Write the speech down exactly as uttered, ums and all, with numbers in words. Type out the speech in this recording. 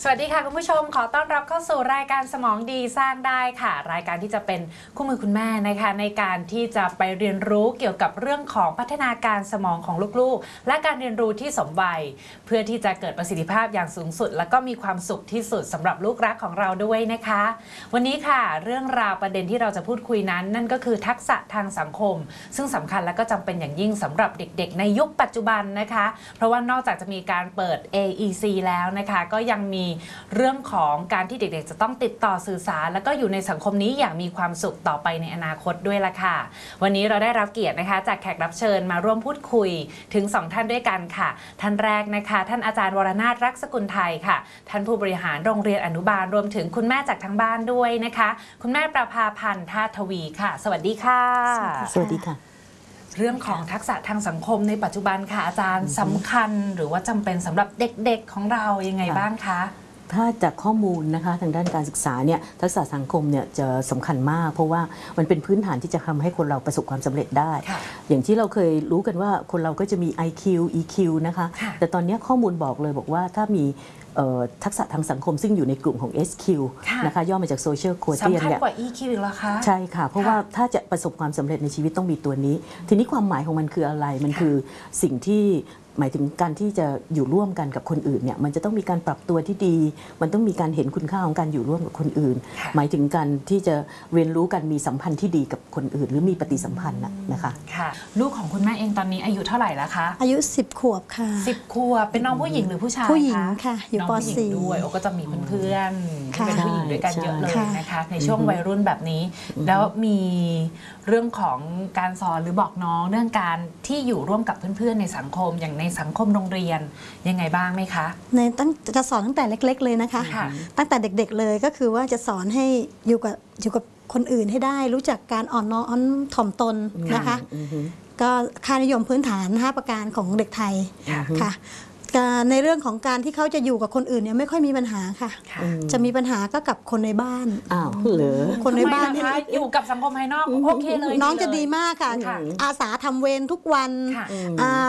สวัสดีค่ะคุณผู้ชมขอต้อนรับเข้าสู่รายการสมองดีสร้างได้ค่ะรายการที่จะเป็นคู่มือคุณแม่นะคะในการที่จะไปเรียนรู้เกี่ยวกับเรื่องของพัฒนาการสมองของลูกๆและการเรียนรู้ที่สมวัยเพื่อที่จะเกิดประสิทธิภาพอย่างสูงสุดและก็มีความสุขที่สุดสำหรับลูกรักของเราด้วยนะคะวันนี้ค่ะเรื่องราวประเด็นที่เราจะพูดคุยนั้นนั่นก็คือทักษะทางสังคมซึ่งสำคัญและก็จำเป็นอย่างยิ่งสำหรับเด็กๆในยุคปัจจุบันนะคะเพราะว่านอกจากจะมีการเปิด เอ อี ซี แล้วนะคะก็ยังมีเรื่องของการที่เด็กๆจะต้องติดต่อสื่อสารแล้วก็อยู่ในสังคมนี้อย่างมีความสุขต่อไปในอนาคตด้วยล่ะค่ะวันนี้เราได้รับเกียรตินะคะจากแขกรับเชิญมาร่วมพูดคุยถึงสองท่านด้วยกันค่ะท่านแรกนะคะท่านอาจารย์วรนาถรักสกุลไทยค่ะท่านผู้บริหารโรงเรียนอนุบาลรวมถึงคุณแม่จากทางบ้านด้วยนะคะคุณแม่ประภาพันธ์ธาตุทวีค่ะสวัสดีค่ะสวัสดีค่ะเรื่องของทักษะทางสังคมในปัจจุบันค่ะอาจารย์สำคัญหรือว่าจำเป็นสำหรับเด็กๆของเรายังไงบ้างคะถ้าจากข้อมูลนะคะทางด้านการศึกษาเนี่ยทักษะสังคมเนี่ยจะสำคัญมากเพราะว่ามันเป็นพื้นฐานที่จะทำให้คนเราประสบความสำเร็จได้อย่างที่เราเคยรู้กันว่าคนเราก็จะมี ไอ คิว อี คิว นะคะแต่ตอนนี้ข้อมูลบอกเลยบอกว่าถ้ามีทักษะทางสังคมซึ่งอยู่ในกลุ่มของ เอส คิว นะคะย่อมาจาก Social Quotient เนี่ยสำคัญกว่า อี คิว อีกเหรอคะใช่ค่ะเพราะว่าถ้าจะประสบความสำเร็จในชีวิตต้องมีตัวนี้ทีนี้ความหมายของมันคืออะไรมันคือสิ่งที่หมายถึงการที่จะอยู่ร่วมกันกับคนอื่นเนี่ยมันจะต้องมีการปรับตัวที่ดีมันต้องมีการเห็นคุณค่าของการอยู่ร่วมกับคนอื่นหมายถึงการที่จะเรียนรู้กันมีสัมพันธ์ที่ดีกับคนอื่นหรือมีปฏิสัมพันธ์นะคะค่ะลูกของคุณแม่เองตอนนี้อายุเท่าไหร่แล้วคะอายุสิบขวบค่ะสิบขวบเป็นน้องผู้หญิงหรือผู้ชายผู้หญิงค่ะอยู่ป .สี่ด้วยโอ้ก็จะมีเพื่อนๆที่เป็นผู้หญิงด้วยกันเยอะเลยนะคะในช่วงวัยรุ่นแบบนี้แล้วมีเรื่องของการสอนหรือบอกน้องเรื่องการที่อยู่ร่วมกับเพื่อนๆในสังคมอย่างในสังคมโรงเรียนยังไงบ้างไหมคะในตั้งจะสอนตั้งแต่เล็กๆเลยนะคะตั้งแต่เด็กๆเลยก็คือว่าจะสอนให้อยู่กับอยู่กับคนอื่นให้ได้รู้จักการอ่อนน้อมถ่อมตนนะคะก็ค่านิยมพื้นฐานห้าประการของเด็กไทยค่ะในเรื่องของการที่เขาจะอยู่กับคนอื่นเนี่ยไม่ค่อยมีปัญหาค่ะจะมีปัญหาก็กับคนในบ้านอ้าวเหรอคนในบ้านอยู่กับสังคมภายนอกโอเคเลยน้องจะดีมากค่ะอาสาทำเวรทุกวัน